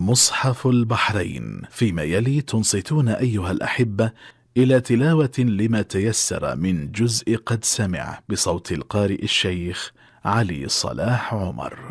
مصحف البحرين. فيما يلي تنصتون أيها الأحبة إلى تلاوة لما تيسر من جزء قد سمع بصوت القارئ الشيخ علي صلاح عمر.